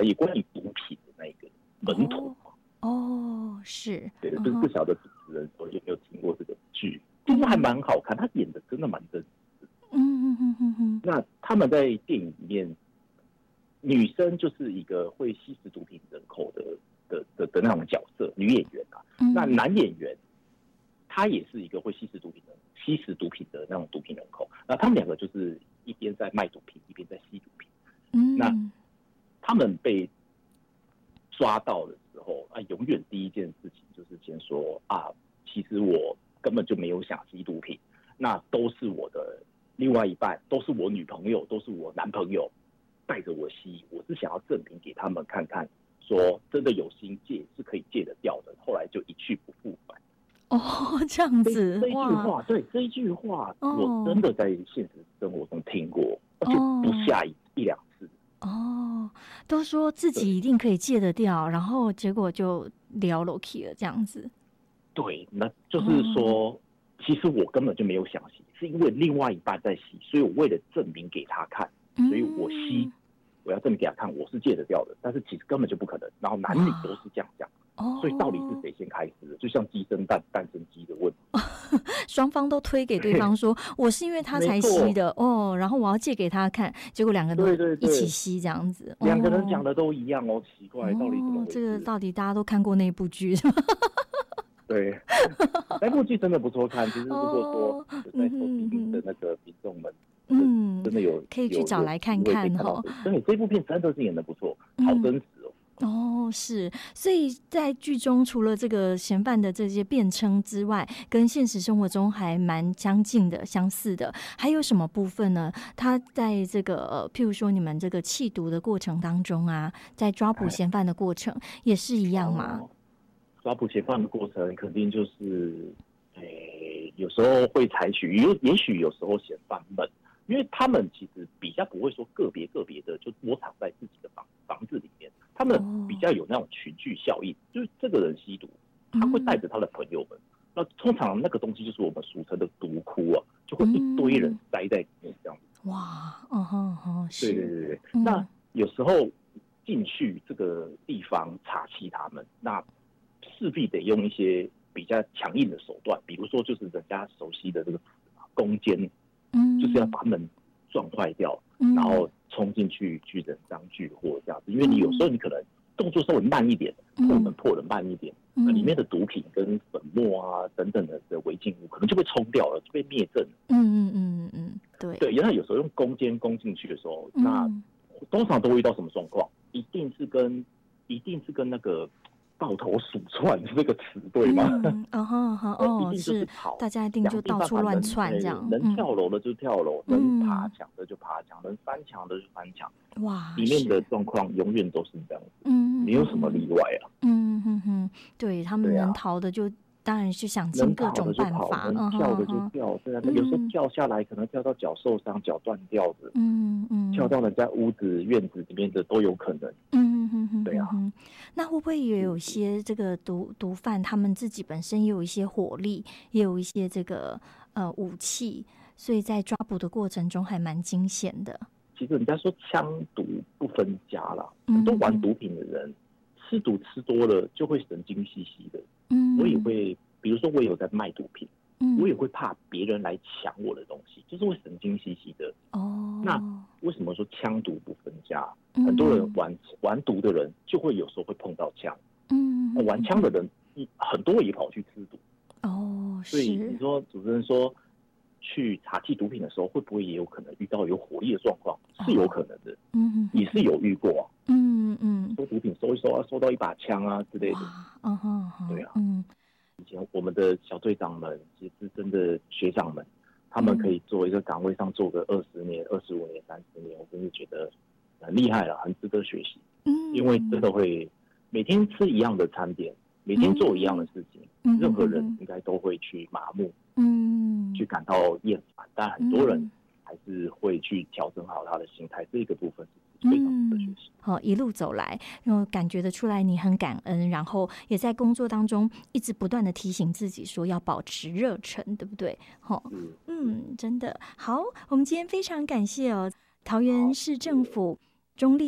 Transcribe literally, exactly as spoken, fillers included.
呃，也关于毒品的那个门徒。 哦，哦是， 对，就是不晓得主持人有没有听过这个剧，其实还蛮好看，他演的真的蛮真实。 嗯嗯嗯嗯嗯。 那他们在电影里面，女生就是一个会吸食毒品人口的的的的那种角色，女演员啊。 嗯、 那男演员他也是一个会吸食毒品的吸食毒品的那种毒品人口。那他们两个就是一边在卖毒品，一边在吸毒品。 嗯， 那他们被抓到的时候啊，永远第一件事情就是先说啊，其实我根本就没有想吸毒品，那都是我的另外一半，都是我女朋友，都是我男朋友带着我吸，我是想要证明给他们看看，说真的有心戒是可以戒得掉的。后来就一去不复返。 哦，这样子， 这一句话，对这一句话，我真的在现实生活中听过，而且不下一一两次。 哦，都说自己一定可以戒得掉，然后结果就聊 Loki 了，这样子。 对，那就是说，哦、其实我根本就没有想吸，是因为另外一半在吸，所以我为了证明给他看，所以我吸，嗯、我要证明给他看我是戒得掉的，但是其实根本就不可能。然后男女都是这样讲，所以到底是谁先开始的？就像鸡生蛋，蛋生鸡的问题。 双方都推给对方说，我是因为他才吸的哦，然后我要借给他看，结果两个人都一起吸这样子， 两个人讲的都一样哦，奇怪，到底怎么回事？ 这个到底大家都看过那部剧？ 对，那部剧真的不错看。其实如果说有在收听的那个民众们，嗯，真的有可以去找来看看哈。 对，这部片真的是演得不错，好真实哦。 哦，是，所以在剧中除了这个嫌犯的这些辩称之外，跟现实生活中还蛮相近的、相似的。还有什么部分呢？他在这个、呃、譬如说你们这个弃毒的过程当中啊，在抓捕嫌犯的过程也是一样吗？ 哦、抓捕嫌犯的过程肯定就是，诶，有时候会采取，也也许有时候嫌犯们，因为他们其实比较不会说个别个别的就窝藏在自己的房房子里面。他们比较有那种群聚效应，就是这个人吸毒，他会带着他的朋友们。那通常那个东西就是我们俗称的毒窟啊，就会一堆人塞在里面这样子。 哇，嗯哼哼， 对对对对。嗯、那有时候进去这个地方查缉他们，那势必得用一些比较强硬的手段，比如说就是人家熟悉的这个词嘛，攻坚，嗯，就是要把门撞坏掉，嗯、然后冲进去去人赃俱获这样子，因为你有时候你可能动作稍微慢一点，破门破的慢一点，嗯、里面的毒品跟粉末啊等等的的违禁物可能就被冲掉了，就被灭证了。 嗯嗯嗯嗯，对对，原来有时候用攻坚攻进去的时候，嗯、那通常都会遇到什么状况？一定是跟一定是跟那个抱头鼠窜这个词对吗？ 嗯，哦哦哦， 一定就是跑， 大家一定就到处乱窜这样， 能跳楼的就跳楼，嗯、能爬墙的就爬墙，能翻墙的就翻墙。 哇， 里面的状况永远都是这样，嗯，没有什么例外啊。 嗯哼哼，对他们能逃的就。当然是想尽各种办法， 能跳的就跳，对啊，有时候跳下来可能跳到脚受伤、脚断掉的，嗯嗯，跳到人家屋子、院子里面的都有可能，嗯嗯嗯，对啊。 那会不会也有一些这个毒毒贩，他们自己本身也有一些火力，也有一些这个呃武器，所以在抓捕的过程中还蛮惊险的。 其实人家说枪毒不分家啦，很多玩毒品的人吃毒吃多了就会神经兮兮的。嗯，我也会，比如说我有在卖毒品，嗯，我也会怕别人来抢我的东西，就是会神经兮兮的。哦，那为什么说枪毒不分家？嗯、很多人玩玩毒的人就会有时候会碰到枪，嗯，玩枪的人很多也跑去吃毒。哦，所以你说主持人说去查缉毒品的时候，会不会也有可能遇到有火力的状况？哦、是有可能的，嗯，也是有遇过、啊。嗯嗯，收毒品收一收啊，收到一把枪啊之类的。嗯哼，对啊。嗯，以前我们的小队长们，其实资深的学长们，他们可以做一个岗位上做个二十年、二十五年、三十年，我真的觉得很厉害了，很值得学习。嗯，因为真的会每天吃一样的餐点，每天做一样的事情，嗯、任何人应该都会去麻木，嗯，去感到厌烦，但很多人还是会去调整好他的心态，这个部分是非常值得学习。 好、嗯，一路走来，我感觉得出来你很感恩，然后也在工作当中一直不断的提醒自己说要保持热忱，对不对？好，嗯，真的好。我们今天非常感谢哦，桃园市政府中壢